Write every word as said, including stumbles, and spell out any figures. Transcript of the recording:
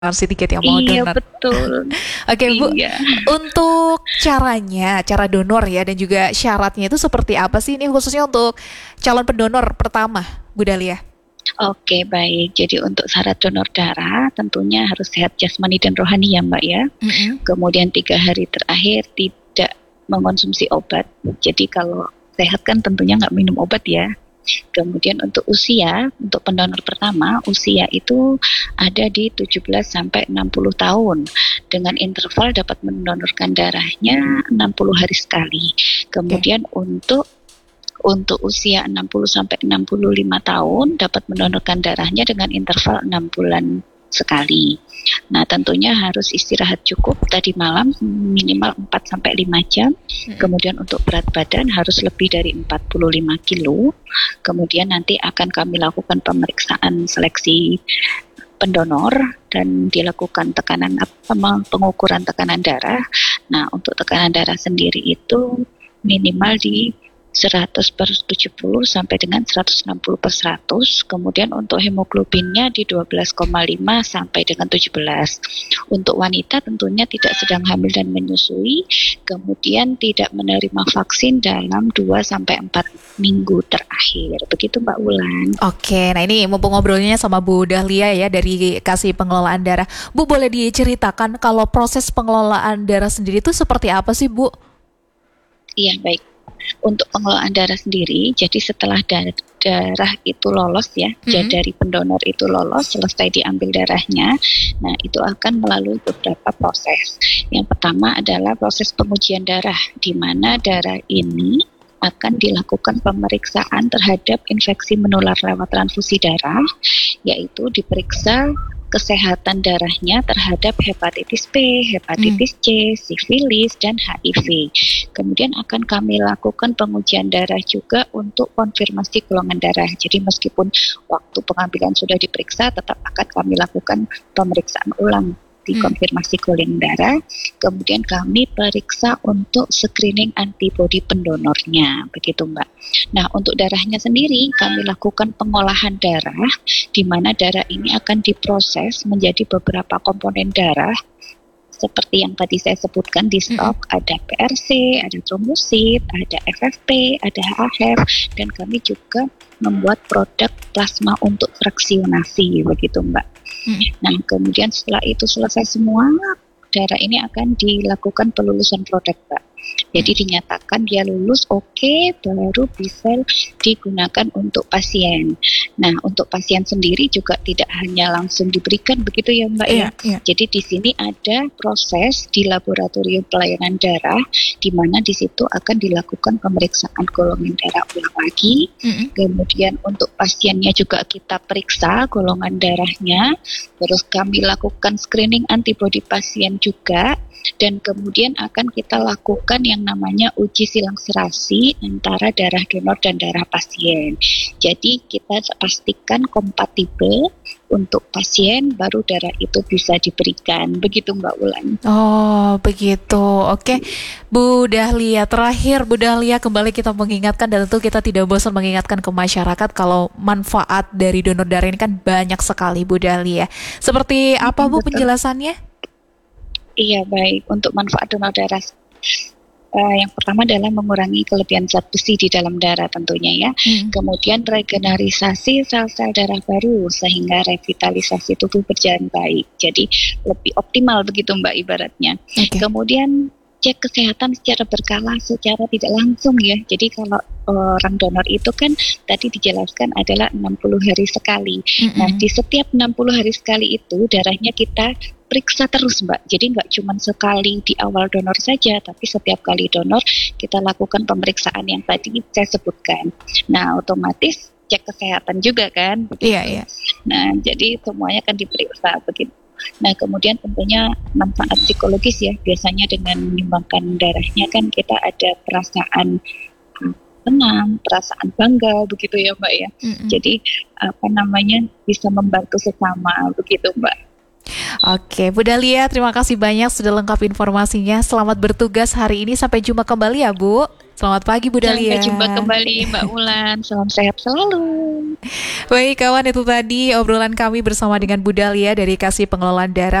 si tiket yang mau Iya donor. betul. Oke Bu, Iya. untuk caranya, cara donor ya dan juga syaratnya itu seperti apa sih ini khususnya untuk calon pendonor pertama, Bu Dahlia? Oke, baik. Jadi untuk syarat donor darah tentunya harus sehat jasmani dan rohani ya Mbak ya. Mm-mm. Kemudian tiga hari terakhir tidak mengonsumsi obat. Jadi kalau sehat kan tentunya nggak minum obat ya. Kemudian untuk usia, untuk pendonor pertama, usia itu ada di tujuh belas sampai enam puluh tahun. Dengan interval dapat mendonorkan darahnya enam puluh hari sekali. Oke. Kemudian untuk untuk usia enam puluh sampai enam puluh lima tahun dapat mendonorkan darahnya dengan interval enam bulan sekali. Nah, tentunya harus istirahat cukup tadi malam minimal empat sampai lima jam. Kemudian untuk berat badan harus lebih dari empat puluh lima kilo. Kemudian nanti akan kami lakukan pemeriksaan seleksi pendonor dan dilakukan tekanan apa pengukuran tekanan darah. Nah, untuk tekanan darah sendiri itu minimal di seratus per tujuh puluh sampai dengan seratus enam puluh per seratus. Kemudian untuk hemoglobinnya di dua belas koma lima sampai dengan tujuh belas. Untuk wanita tentunya tidak sedang hamil dan menyusui, kemudian tidak menerima vaksin dalam dua sampai empat minggu terakhir. Begitu Mbak Wulan. Oke, nah ini mumpung ngobrolnya sama Bu Dahlia ya dari Kasih Pengelolaan Darah. Bu, boleh diceritakan kalau proses pengelolaan darah sendiri itu seperti apa sih Bu? Iya, baik. Untuk pengelolaan darah sendiri, jadi setelah darah, darah itu lolos ya, mm-hmm. dari pendonor itu lolos, selesai diambil darahnya, nah itu akan melalui beberapa proses. Yang pertama adalah proses pengujian darah, di mana darah ini akan dilakukan pemeriksaan terhadap infeksi menular lewat transfusi darah, yaitu diperiksa kesehatan darahnya terhadap hepatitis B, hepatitis C, sifilis, dan H I V. Kemudian akan kami lakukan pengujian darah juga untuk konfirmasi golongan darah. Jadi meskipun waktu pengambilan sudah diperiksa, tetap akan kami lakukan pemeriksaan ulang di konfirmasi golongan darah. Kemudian kami periksa untuk screening antibodi pendonornya, begitu Mbak. Nah, untuk darahnya sendiri kami lakukan pengolahan darah, di mana darah ini akan diproses menjadi beberapa komponen darah seperti yang tadi saya sebutkan di stok, mm-hmm. ada P R C, ada trombosit, ada F F P, ada H F, dan kami juga membuat produk plasma untuk fraksionasi, begitu Mbak. Hmm. Nah, kemudian setelah itu selesai semua, darah ini akan dilakukan pelulusan produk, Pak. Jadi dinyatakan dia lulus, oke, okay, baru bisa digunakan untuk pasien. Nah, untuk pasien sendiri juga tidak hanya langsung diberikan begitu ya Mbak yeah, ya. Yeah. Jadi di sini ada proses di laboratorium pelayanan darah, di mana di situ akan dilakukan pemeriksaan golongan darah ulang lagi. Mm-hmm. Kemudian untuk pasiennya juga kita periksa golongan darahnya, terus kami lakukan screening antibodi pasien juga. Dan kemudian akan kita lakukan yang namanya uji silang serasi antara darah donor dan darah pasien. Jadi kita pastikan kompatibel untuk pasien, baru darah itu bisa diberikan. Begitu Mbak Wulan. Oh begitu, oke. Bu Dahlia, terakhir Bu Dahlia kembali kita mengingatkan, dan tentu kita tidak bosan mengingatkan ke masyarakat kalau manfaat dari donor darah ini kan banyak sekali Bu Dahlia. Seperti apa Bu Betul. Penjelasannya? Iya, baik. Untuk manfaat donor darah, uh, yang pertama adalah mengurangi kelebihan zat besi di dalam darah tentunya ya. Hmm. Kemudian regenerasi sel-sel darah baru sehingga revitalisasi tubuh berjalan baik. Jadi lebih optimal begitu Mbak ibaratnya. Okay. Kemudian cek kesehatan secara berkala, secara tidak langsung ya. Jadi kalau orang donor itu kan tadi dijelaskan adalah enam puluh hari sekali. Mm-hmm. Nah, di setiap enam puluh hari sekali itu darahnya kita periksa terus Mbak. Jadi nggak cuma sekali di awal donor saja, tapi setiap kali donor kita lakukan pemeriksaan yang tadi saya sebutkan. Nah, otomatis cek kesehatan juga kan. Iya, iya. Nah, jadi semuanya kan diperiksa begitu. Nah, kemudian tentunya manfaat psikologis ya, biasanya dengan menyumbangkan darahnya kan kita ada perasaan tenang, perasaan bangga begitu ya Mbak ya. Mm-hmm. Jadi apa namanya bisa membantu sesama begitu Mbak. Oke, Bu Dahlia, terima kasih banyak sudah lengkap informasinya. Selamat bertugas hari ini, sampai jumpa kembali ya Bu. Selamat pagi Bu Dahlia. Sampai jumpa kembali Mbak Wulan, salam sehat selalu. Baik kawan, itu tadi obrolan kami bersama dengan Bu Dahlia dari Kasih Pengelolaan Darah